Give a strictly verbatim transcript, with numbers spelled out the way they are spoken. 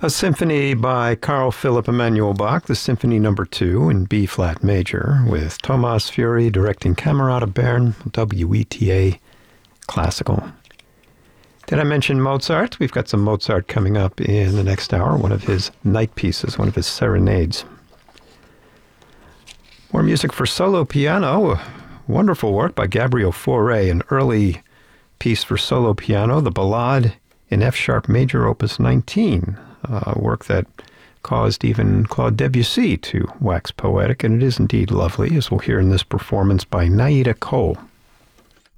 A symphony by Carl Philipp Emanuel Bach, the Symphony Number Two in B-flat major, with Thomas Fury directing Camerata Bern, W E T A Classical. Did I mention Mozart? We've got some Mozart coming up in the next hour, one of his night pieces, one of his serenades. More music for solo piano, a wonderful work by Gabriel Fauré, an early piece for solo piano, the Ballade in F-sharp major, opus nineteen, a work that caused even Claude Debussy to wax poetic, and it is indeed lovely, as we'll hear in this performance by Naida Cole.